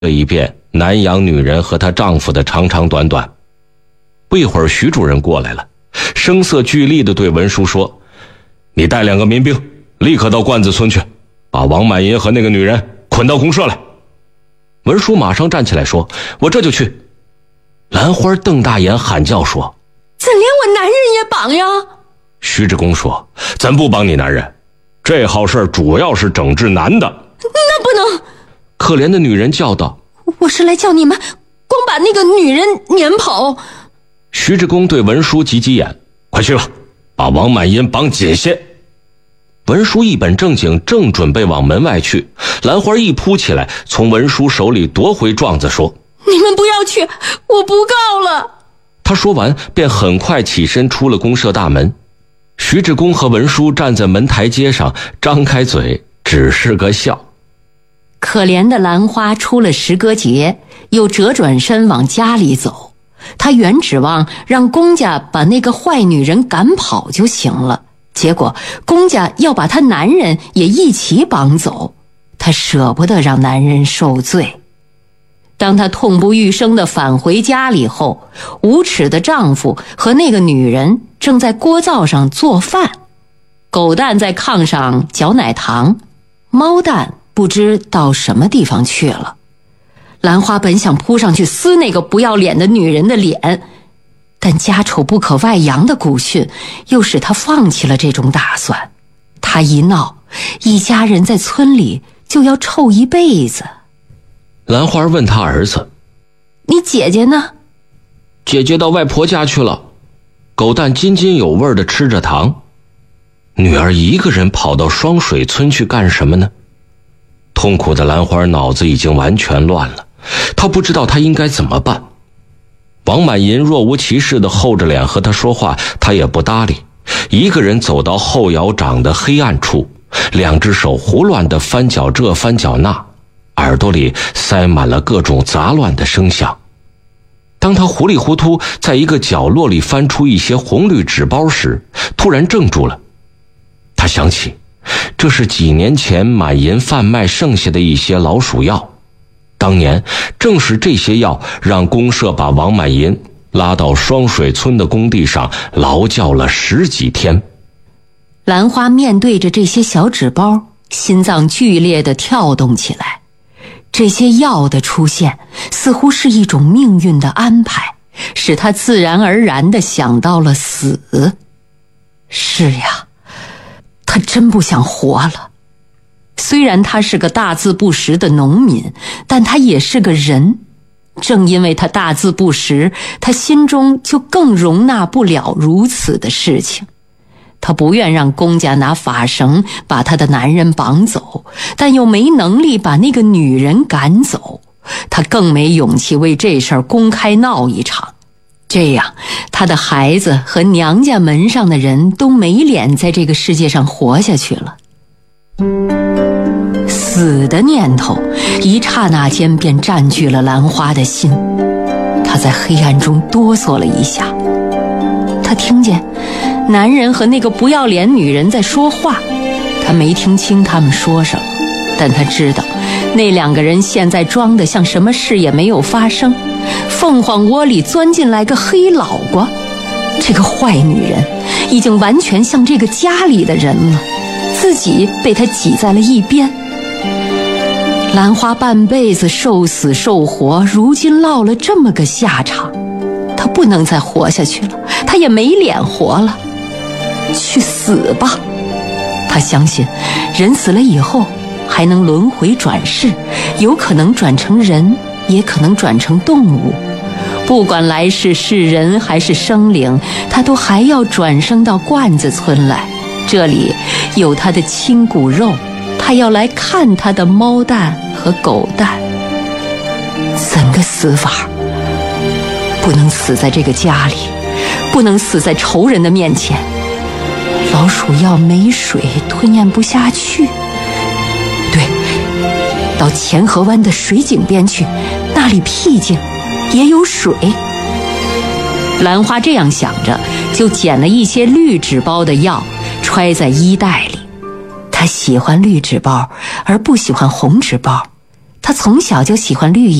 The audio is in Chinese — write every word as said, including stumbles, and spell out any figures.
了一遍南阳女人和她丈夫的长长短短。不一会儿，徐主任过来了，声色俱厉地对文书说：“你带两个民兵，立刻到罐子村去，把王满银和那个女人捆到公社来。”文书马上站起来说：“我这就去。”兰花瞪大眼喊叫说：“ 怎连我男人也绑呀？” 徐志公说：“怎不绑你男人？这好事主要是整治男的。”“ 那不能！” 可怜的女人叫道：“ 我是来叫你们光把那个女人撵跑。” 徐志公对文书挤挤眼：“快去吧，把王满银绑紧些。”文书一本正经，正准备往门外去，兰花一扑起来，从文书手里夺回状子说：“ 你们不要去，我不告了。” 他说完便很快起身出了公社大门。徐志公和文书站在门台阶上，张开嘴只是个笑。 可怜的兰花出了石歌节，又折转身往家里走。他原指望让公家把那个坏女人赶跑就行了，结果公家要把他男人也一起绑走，他舍不得让男人受罪。当他痛不欲生地返回家里后，无耻的丈夫和那个女人正在锅灶上做饭，狗蛋在炕上嚼奶糖，猫蛋不知到什么地方去了。兰花本想扑上去撕那个不要脸的女人的脸，但家丑不可外扬的古训又使她放弃了这种打算。她一闹，一家人在村里就要臭一辈子。 兰花问她儿子：“ 你姐姐呢？”“ 姐姐到外婆家去了。”狗蛋津津有味地吃着糖。女儿一个人跑到双水村去干什么呢？痛苦的兰花脑子已经完全乱了，她不知道她应该怎么办。王满银若无其事地厚着脸和她说话，她也不搭理，一个人走到后窑长的黑暗处，两只手胡乱地翻搅这翻搅那，耳朵里塞满了各种杂乱的声响。当他糊里糊涂在一个角落里翻出一些红绿纸包时，突然怔住了。他想起这是几年前满银贩卖剩下的一些老鼠药，当年正是这些药让公社把王满银拉到双水村的工地上劳教了十几天。 兰花面对着这些小纸包，心脏剧烈地跳动起来。这些药的出现似乎是一种命运的安排，使他自然而然地想到了死。是呀，他真不想活了。虽然他是个大字不识的农民，但他也是个人。正因为他大字不识，他心中就更容纳不了如此的事情。他不愿让公家拿法绳把他的男人绑走，但又没能力把那个女人赶走。他更没勇气为这事儿公开闹一场，这样他的孩子和娘家门上的人都没脸在这个世界上活下去了。死的念头一刹那间便占据了兰花的心，她在黑暗中哆嗦了一下。她听见男人和那个不要脸女人在说话，她没听清他们说什么，但她知道那两个人现在装得像什么事也没有发生。凤凰窝里钻进来个黑老瓜，这个坏女人已经完全像这个家里的人了，自己被她挤在了一边。兰花半辈子受死受活，如今落了这么个下场，她不能再活下去了，她也没脸活了。去死吧！她相信人死了以后还能轮回转世，有可能转成人，也可能转成动物。不管来世是人还是生灵，她都还要转生到罐子村来，这里有她的亲骨肉，她要来看她的猫蛋和狗蛋。怎个死法？不能死在这个家里，不能死在仇人的面前。老鼠药没水吞咽不下去，对，到钱河湾的水井边去，那里僻静，也有水。兰花这样想着，就捡了一些绿纸包的药，揣在衣袋里。她喜欢绿纸包，而不喜欢红纸包。她他从小就喜欢绿叶。